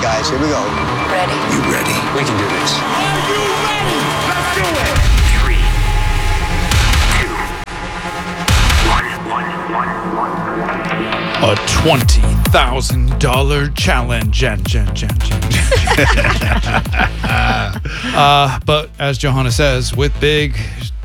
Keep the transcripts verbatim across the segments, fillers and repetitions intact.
guys. Here we go. Ready. You ready? We can do this. Are you ready? Let's do it. Three, two, one, one, one, one. A twenty thousand dollars challenge. Jen, Jen, Jen, Jen, Jen, Jen, Jen, Jen. uh, but as Johanna says, with big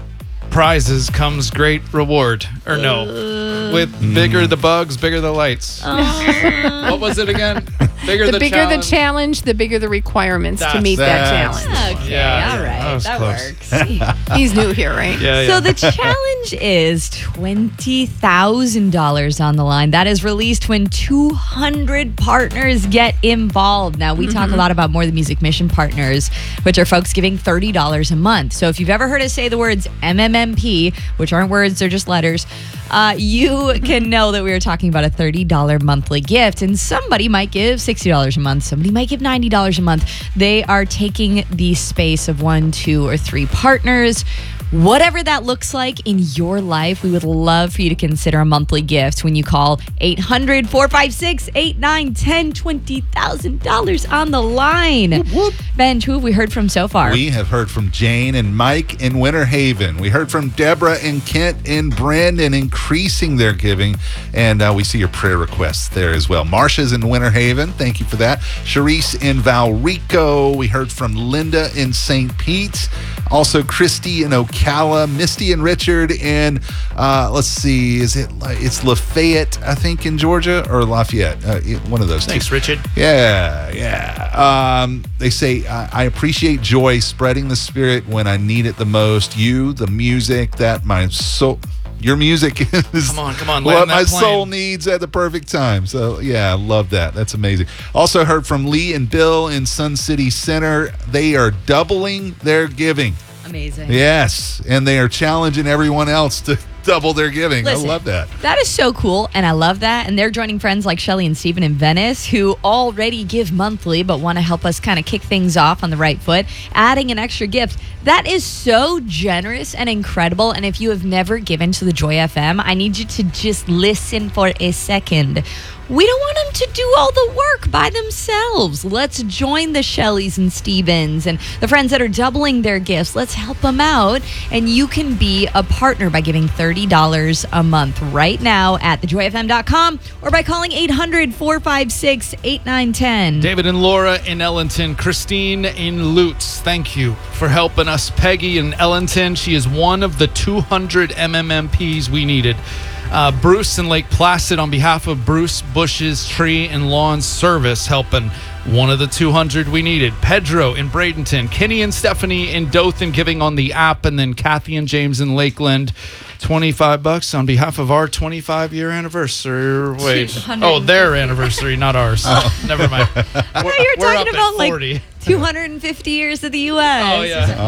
prizes comes great reward. Or no. Uh, with bigger the bugs, bigger the lights. Uh, What was it again? Bigger the, the, bigger challenge. the challenge, the bigger the requirements to meet that that's- challenge. Okay, Yeah, all right. that was That, close. works. He's new here, right? Yeah, yeah. So the challenge is twenty thousand dollars on the line. That is released when two hundred partners get involved. Now, we Mm-hmm. talk a lot about More Than Music Mission partners, which are folks giving thirty dollars a month. So if you've ever heard us say the words M M M P, which aren't words, they're just letters, uh, you can know that we were talking about a thirty dollars monthly gift. And somebody might give sixty dollars a month. Somebody might give ninety dollars a month. They are taking the space of one, two, or three partners. Whatever that looks like in your life, we would love for you to consider a monthly gift when you call eight hundred, four five six, eight nine one zero, twenty thousand dollars on the line. Whoop, whoop. Ben, who have we heard from so far? We have heard from Jane and Mike in Winter Haven. We heard from Deborah and Kent and Brandon increasing their giving. And uh, we see your prayer requests there as well. Marsha's in Winter Haven. Thank you for that. Charisse in Valrico. We heard from Linda in Saint Pete. Also, Christy in Ocala, Misty and Richard in, uh, let's see, is it, it's Lafayette, I think, in Georgia, or Lafayette, uh, one of those two. Thanks, Richard. Yeah, yeah. Um, they say, I, I appreciate joy spreading the spirit when I need it the most. You, the music, that my soul, your music is Come on, come on, what land my that plane. soul needs at the perfect time. So, yeah, I love that. That's amazing. Also heard from Lee and Bill in Sun City Center. They are doubling their giving. Amazing. Yes, and they are challenging everyone else to double their giving. Listen, I love that. That is so cool, and I love that. And they're joining friends like Shelly and Steven in Venice, who already give monthly but want to help us kind of kick things off on the right foot, adding an extra gift. That is so generous and incredible. And if you have never given to the Joy F M, I need you to just listen for a second. We don't want them to do all the work by themselves. Let's join the Shelleys and Stevens and the friends that are doubling their gifts. Let's help them out. And you can be a partner by giving thirty dollars a month right now at the joy f m dot com or by calling eight hundred, four five six, eight nine one zero. David and Laura in Ellington. Christine in Lutz. Thank you for helping us. Peggy in Ellington. She is one of the two hundred M M M Ps we needed. Uh, Bruce in Lake Placid, on behalf of Bruce Bush's Tree and Lawn Service, helping one of the two hundred we needed. Pedro in Bradenton. Kenny and Stephanie in Dothan giving on the app. And then Kathy and James in Lakeland. twenty-five bucks on behalf of our twenty-five year anniversary. Wait. Oh, their anniversary, not ours. Oh. Never mind. I thought you were We're talking up about at like forty. two hundred fifty years of the U S. Oh,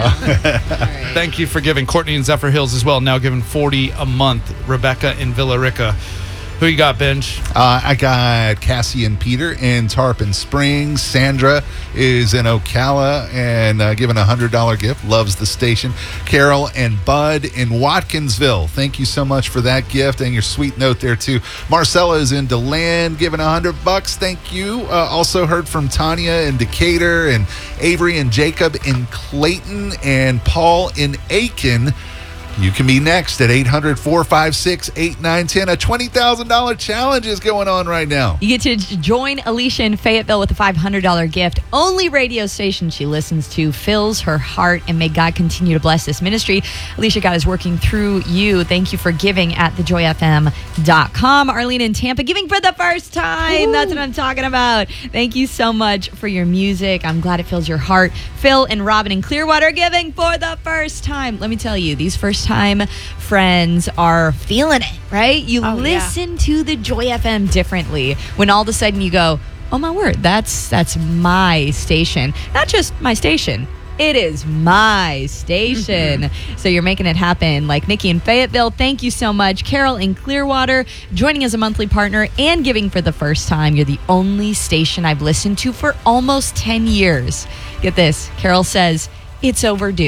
yeah. Thank you for giving. Courtney in Zephyr Hills as well, now giving forty a month. Rebecca in Villarica. Who you got, Benj? Uh, I got Cassie and Peter in Tarpon Springs. Sandra is in Ocala and uh, giving a one hundred dollars gift. Loves the station. Carol and Bud in Watkinsville. Thank you so much for that gift and your sweet note there, too. Marcella is in DeLand giving one hundred bucks. Thank you. Uh, also heard from Tanya in Decatur and Avery and Jacob in Clayton and Paul in Aiken. You can be next at eight hundred, four five six, eight nine one zero. A twenty thousand dollars challenge is going on right now. You get to join Alicia in Fayetteville with a five hundred dollars gift. Only radio station she listens to fills her heart, and may God continue to bless this ministry. Alicia, God is working through you. Thank you for giving at the joy f m dot com. Arlene in Tampa giving for the first time. Ooh. That's what I'm talking about. Thank you so much for your music. I'm glad it fills your heart. Phil and Robin in Clearwater giving for the first time. Let me tell you, these first time friends are feeling it, right? You oh, listen yeah. to the Joy F M differently when all of a sudden you go, oh my word, that's that's my station. Not just my station. It is my station. Mm-hmm. So you're making it happen. Like Nikki in Fayetteville, thank you so much. Carol in Clearwater, joining as a monthly partner and giving for the first time. You're the only station I've listened to for almost ten years. Get this. Carol says, it's overdue.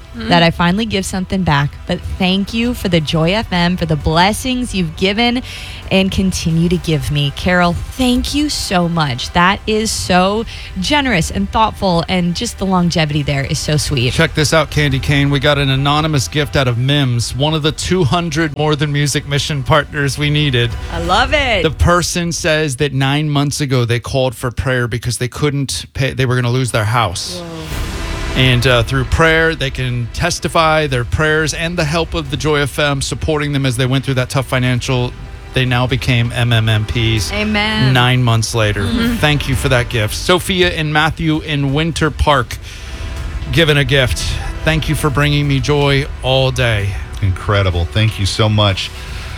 that I finally give something back. But thank you for the Joy F M, for the blessings you've given and continue to give me. Carol, thank you so much. That is so generous and thoughtful, and just the longevity there is so sweet. Check this out, Candy Cane. We got an anonymous gift out of Mims, one of the two hundred More Than Music mission partners we needed. I love it. The person says that nine months ago they called for prayer because they couldn't pay. They were going to lose their house. Whoa. And uh, through prayer, they can testify their prayers and the help of the Joy F M supporting them as they went through that tough financial. They now became M M M Ps. Amen. Nine months later. Mm-hmm. Thank you for that gift. Sophia and Matthew in Winter Park given a gift. Thank you for bringing me joy all day. Incredible. Thank you so much.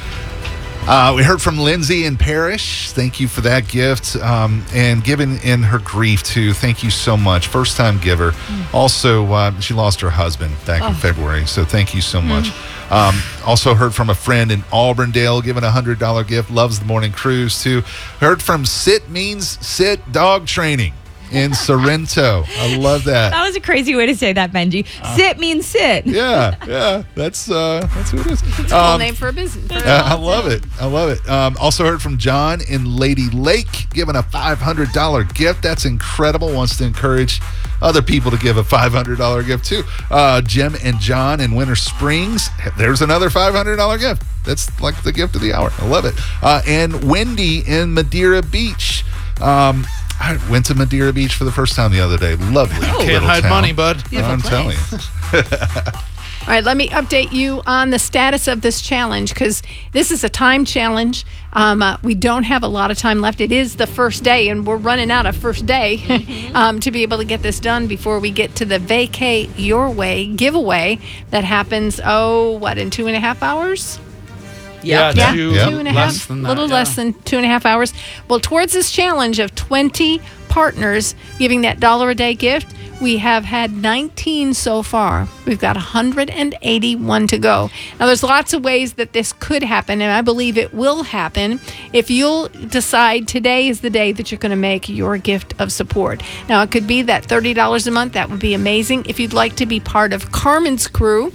Uh, we heard from Lindsay in Parrish. Thank you for that gift. Um, and given in her grief, too. Thank you so much. First time giver. Mm. Also, uh, she lost her husband back oh. in February. So thank you so much. Mm. Um, also heard from a friend in Auburndale, giving a one hundred dollars gift. Loves the morning cruise, too. Heard from Sit Means Sit Dog Training in Sorrento. I love that. That was a crazy way to say that, Benji. Uh, sit means sit. Yeah, yeah. That's uh, that's what it is. It's a um, cool name for a business. For uh, I love it. I love it. Um, also heard from John in Lady Lake, giving a five hundred dollars gift. That's incredible. Wants to encourage other people to give a five hundred dollars gift, too. Uh, Jim and John in Winter Springs. There's another five hundred dollars gift. That's like the gift of the hour. I love it. Uh, and Wendy in Madeira Beach. Um, I went to Madeira Beach for the first time the other day. Lovely. Oh, can't hide town. money, bud. I'm place. telling you. All right, let me update you on the status of this challenge, because this is a time challenge. Um, uh, we don't have a lot of time left. It is the first day, and we're running out of first day mm-hmm. um, to be able to get this done before we get to the Vacay Your Way giveaway that happens, oh, what, in two and a half hours? Yeah, yeah, two, two and a half, less than that, little yeah. less than two and a half hours. Well, towards this challenge of twenty partners giving that dollar a day gift, we have had nineteen so far. We've got one hundred eighty-one to go. Now, there's lots of ways that this could happen, and I believe it will happen if you'll decide today is the day that you're going to make your gift of support. Now, it could be that thirty dollars a month. That would be amazing. If you'd like to be part of Carmen's crew,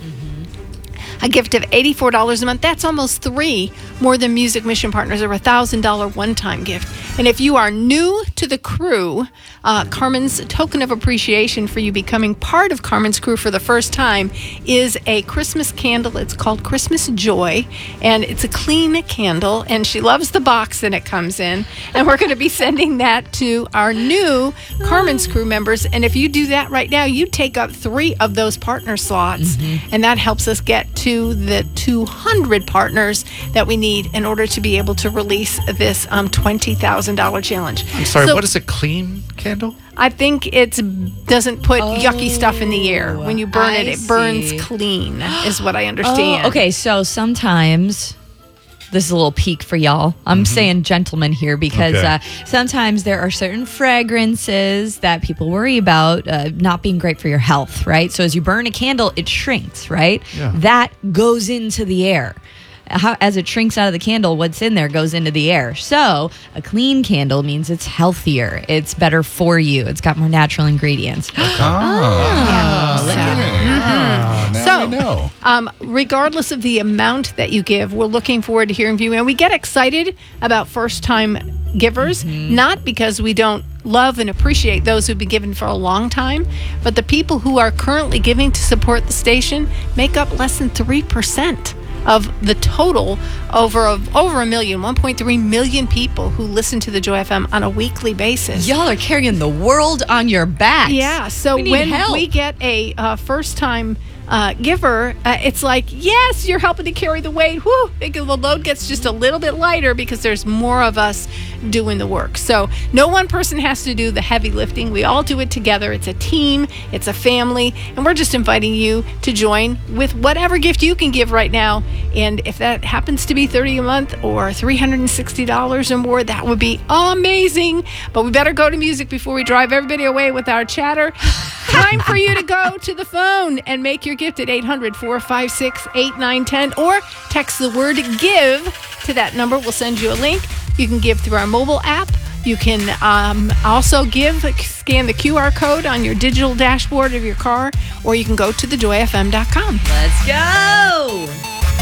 a gift of eighty-four dollars a month. That's almost three More Than Music mission partners, or a one thousand dollars one-time gift. And if you are new to the crew, uh, Carmen's token of appreciation for you becoming part of Carmen's crew for the first time is a Christmas candle. It's called Christmas Joy, and it's a clean candle, and she loves the box that it comes in. And we're going to be sending that to our new Carmen's crew members. And if you do that right now, you take up three of those partner slots, mm-hmm. and that helps us get to to the two hundred partners that we need in order to be able to release this um, twenty thousand dollars challenge. I'm sorry, so, what is a clean candle? I think it doesn't put oh, yucky stuff in the air. When you burn I it, it see. burns clean, is what I understand. Oh, okay, so sometimes... This is a little peek for y'all. I'm mm-hmm. saying gentlemen here because okay. uh, sometimes there are certain fragrances that people worry about uh, not being great for your health, right? So as you burn a candle, it shrinks, right? Yeah. That goes into the air. How, as it shrinks out of the candle, what's in there goes into the air. So a clean candle means it's healthier. It's better for you. It's got more natural ingredients. Oh. Yeah. Okay. Mm-hmm. Now so, we know. Um, regardless of the amount that you give, we're looking forward to hearing from you. And we get excited about first-time givers, mm-hmm. not because we don't love and appreciate those who've been giving for a long time, but the people who are currently giving to support the station make up less than three percent of the total over a, over a million, one point three million people who listen to the Joy F M on a weekly basis. Y'all are carrying the world on your backs. Yeah, so we when help. we get a uh, first-time uh, giver, uh, it's like, yes, you're helping to carry the weight. Whew, the load gets just a little bit lighter because there's more of us doing the work. So no one person has to do the heavy lifting. We all do it together. It's a team. It's a family. And we're just inviting you to join with whatever gift you can give right now. And if that happens to be thirty dollars a month or three hundred sixty dollars or more, that would be amazing. But we better go to music before we drive everybody away with our chatter. Time for you to go to the phone and make your gift at eight hundred, four five six, eight nine one zero or text the word GIVE to that number. We'll send you a link. You can give through our mobile app. You can um, also give, scan the Q R code on your digital dashboard of your car, or you can go to the joy f m dot com. Let's go.